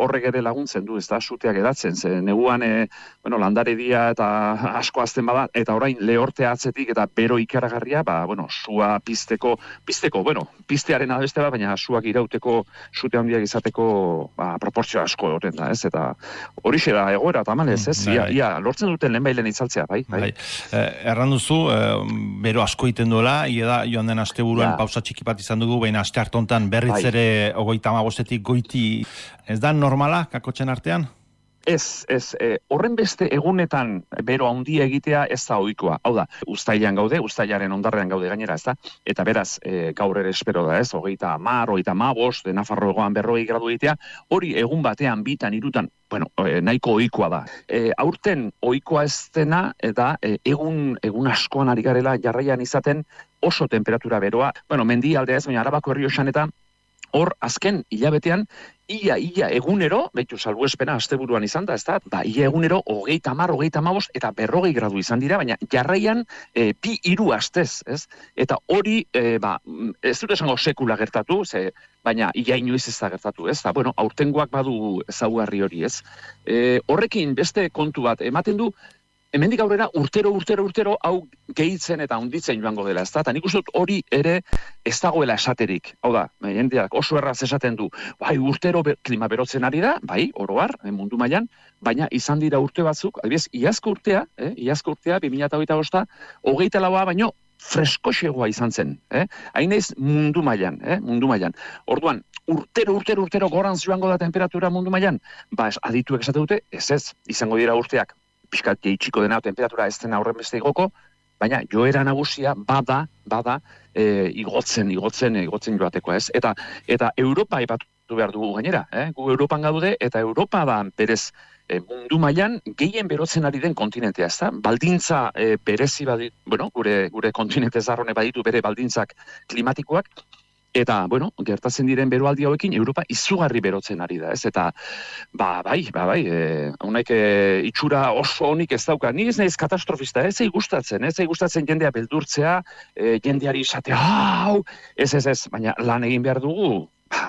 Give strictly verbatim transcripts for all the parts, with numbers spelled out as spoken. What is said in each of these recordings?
horrek ere laguntzen du, ez da, suteak edatzen, ze neguan, e, bueno, landare dia eta asko azten bada, eta orain lehortea atzetik eta bero ikaragarria, ba, bueno, sua pizteko, pizteko, bueno, piztearen adeste bat, baina suak irauteko, sute handiak izateko, ba, proportzio asko horren da, ez, eta horixe da egoera, tamalez, ez, bai, ia, bai. ia, lortzen duten lehenbailen itzaltzea, bai, bai. Bai. Eh, erran duzu, eh, bero asko iten duela, ia da, joan den asteburuan Ja. pausa txiki bat izan dugu, baina aste hartontan berriz Bai. ere ogoita hamabostetik goiti, ez da normala, kakotxen artean? Ez, ez, e, horren beste egunetan bero handia egitea ez da ohikoa. Hau da, uztailean gaude, uztailaren ondarrean gaude gainera, ez da? Eta beraz, e, gaur ere espero da, ez? Hogeita hamar, hogeita hamabost, Nafarroagoan berrogei gradu egitea, hori egun batean, bitan, hirutan, bueno, e, nahiko ohikoa da. E, aurten ohikoa ez dena, eta e, egun, egun askoan ari garela jarraian izaten oso temperatura beroa, bueno, mendi aldea ez, baina Arabako Errioxan eta hor, azken hilabetean, ia, ia egunero, behitu salbuespena asteburuan izan da, ez da, ba, ia egunero, hogeita hamar, hogeita hamabost, eta berrogei gradu izan dira, baina jarraian e, bi hiru astez, ez? Eta hori, e, ba, ez dut esango sekula gertatu, ze, baina ia inoiz ez da gertatu, ez? Da, bueno, aurtengoak badu ezaugarri hori, ez? E, horrekin beste kontu bat, ematen du, hemendik aurrera urtero, urtero, urtero, hau gehitzen eta hunditzen joango dela, ezta? Eta nik uste dut hori ere ez dagoela esaterik. Hau da, jendeak oso erraz esaten du, bai, urtero be, klima berotzen ari da, bai, oroar, mundu mailan, baina izan dira urte batzuk, adibidez, iazko urtea, eh, iazko urtea, bi mila hogeita bosta, hogeita laua baino freskoxegoa izan zen, eh? Hain ez mundu mailan, eh, mundu mailan. Orduan, urtero, urtero, urtero goran joango da temperatura mundu mailan, ba, ez, adituek esate dute, ez ez, izango dira urteak, pixkat jeitxiko dena, temperatura ez dena horren beste igoko, baina joera nagusia bada, bada, e, igotzen, igotzen, igotzen joateko, ez? Eta, eta Europa ipatu behar dugu gainera, eh? Gu Europan gaude, eta Europa da berez e, mundu mailan gehien berotzen ari den kontinentea, ez da? Baldintza e, berezi badi, bueno, gure, gure kontinente zarrone baditu bere baldintzak klimatikoak, eta, bueno, gertatzen diren beroaldi hauekin Europa izugarri berotzen ari da, ez? Eta, ba, bai, ba, bai, e, haunaik e, itxura oso honik ez dauka. Ni ez naiz katastrofista, ez ei gustatzen, ez ei gustatzen jendea beldurtzea, e, jendeari esatea, hau, ez, ez, ez, baina lan egin behar dugu,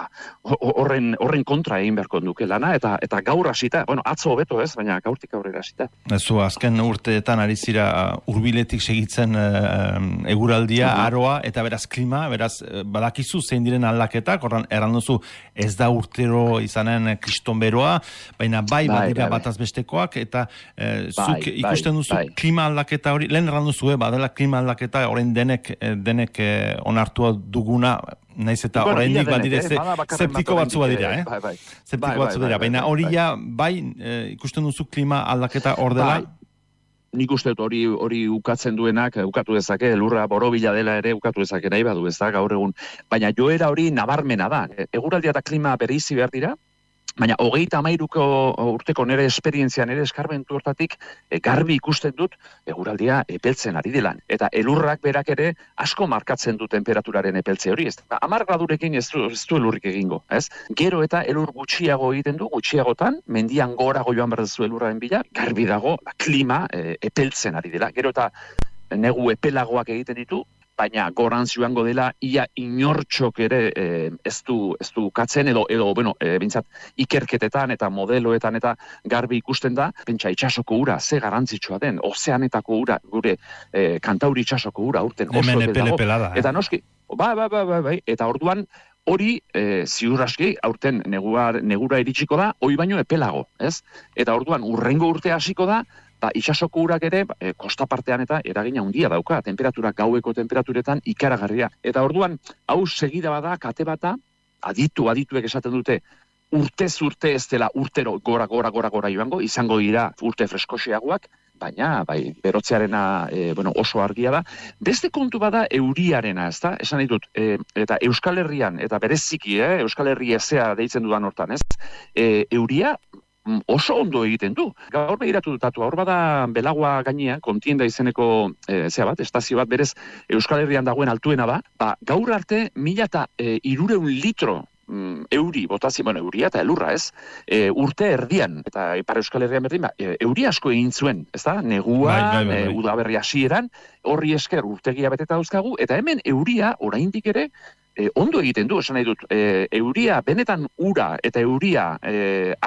horren horren kontra egin beharko duke lana, eta eta gaur hasita, bueno, atzo hobeto ez, baina gaurtik aurrera hasita. Zu azken urteetan ari zira hurbiletik segitzen uh, eguraldia, uh-huh. aroa, eta beraz klima, beraz badakizu zein diren aldaketak, horren erran duzu ez da urtero izanen kriston beroa, baina bai, bai badira bai, bai. bataz bestekoak, eta uh, zuk bai, ikusten duzu bai. klima aldaketa hori, lehen erran duzu, eh, badela klima aldaketa horrein denek, denek eh, onartua duguna, naiz eta bueno, oraindik denek, badire eh? zeptiko batzu badira, eh? Bai, bai. Zeptiko bai, batzu dira, bai, baina bai, hori bai. ja, bai, eh, ikusten duzu klima aldaketa hor dela? Bai. Nik uste dut hori hori ukatzen duenak, ukatu dezake, lurra borobila dela ere ukatu dezake nahi badu, ez da, gaur egun. Baina joera hori nabarmena da. Eguraldia eta klima bereizi behar dira, baina hogeita hamairuko urteko nire esperientzia, nire eskarbentu hortatik, e, garbi ikusten dut eguraldia epeltzen ari dilan. Eta elurrak berak ere asko markatzen du temperaturaren epeltze hori. Ez da, hamar gradurekin ez du, ez du elurrik egingo, ez? Gero eta elur gutxiago egiten du, gutxiagotan, mendian gorago joan behar duzu elurraren bila, garbi dago, klima e, epeltzen ari dela. Gero eta negu epelagoak egiten ditu, baina gorantz joango dela ia inortxok ere eh, ez du ez du katzen edo edo bueno, eh, bintzat ikerketetan eta modeloetan eta garbi ikusten da, pentsa itsasoko ura ze garrantzitsua den, ozeanetako ura, gure eh, Kantauri itsasoko ura urten oso epel dago. Eta noski, bai, bai, bai, bai, bai, eta orduan hori e, ziur aski aurten negua, negura iritsiko da, hoi baino epelago, ez? Eta orduan urrengo urtea hasiko da, ba, itsasoko urak ere, e, kosta partean eta eragina handia dauka, temperatura gaueko temperaturetan ikaragarria. Eta orduan, hau segida bada, kate bata, aditu, adituek esaten dute, urtez urte ez dela urtero gora, gora, gora, gora joango, izango dira urte freskoxeagoak, baina, bai, berotzearena e, bueno, oso argia da. Beste kontu bada euriarena, ez da? Esan ditut, e, eta Euskal Herrian, eta bereziki, eh, Euskal Herri ezea deitzen dudan hortan, ez? E, euria oso ondo egiten du. Gaur begiratu dutatu, hor bada Belagua gainean, kontienda izeneko e, zea bat, estazio bat berez Euskal Herrian dagoen altuena da, ba, gaur arte mila eta e, irureun litro mm, euri, botazi, bueno, euria eta elurra, ez? E, urte erdian, eta Ipar Euskal Herrian berdin, ba, e, euri asko egin zuen, ez da? Neguan, bai, bai, bai, bai. E, udaberri hasieran, horri esker urtegia beteta dauzkagu, eta hemen euria, oraindik ere, E, ondo egiten du, esan nahi dut, e, euria, benetan ura eta euria e,